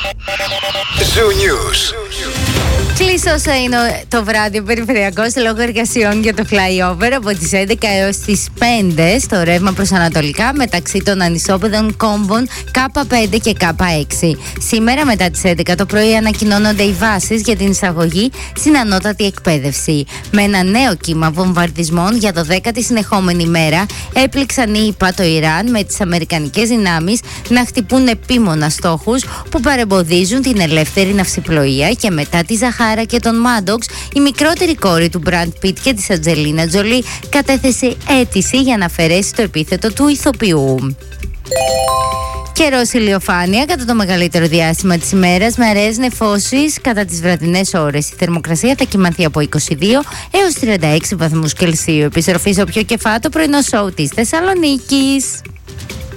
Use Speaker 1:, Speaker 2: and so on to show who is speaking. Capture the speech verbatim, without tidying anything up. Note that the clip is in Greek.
Speaker 1: Zoo News.
Speaker 2: Κλείσωσα είναι το βράδυ ο περιφερειακός λόγω εργασιών για το flyover από τις έντεκα έως τις πέντε στο ρεύμα προς ανατολικά μεταξύ των ανισόπεδων κόμβων Κ πέντε και Κ έξι. Σήμερα μετά τις έντεκα το πρωί ανακοινώνονται οι βάσεις για την εισαγωγή στην ανώτατη εκπαίδευση. Με ένα νέο κύμα βομβαρδισμών για το δέκατη συνεχόμενη μέρα έπληξαν οι ΙΠΑ το Ιράν με τις αμερικανικές δυνάμεις να χτυπούν επίμονα στόχους που παρεμποδίζουν την ελεύθερη ναυσιπλοεία και μετά τη Ζαχάρα και τον Μάντοξ, η μικρότερη κόρη του Μπραντ Πιτ και της Αντζελίνα Τζολί κατέθεσε αίτηση για να αφαιρέσει το επίθετο του ηθοποιού. Καιρός ηλιοφάνεια κατά το μεγαλύτερο διάστημα της ημέρας με αραιές νεφώσεις κατά τις βραδινές ώρες. Η θερμοκρασία θα κυμανθεί από είκοσι δύο έως τριάντα έξι βαθμούς Κελσίου. Επιστροφή στο πιο κεφάτο πρωινό σοου της Θεσσαλονίκης.